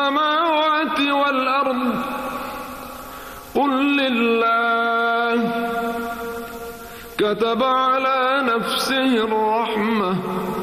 السماوات والأرض قل لله كتب على نفسه الرحمة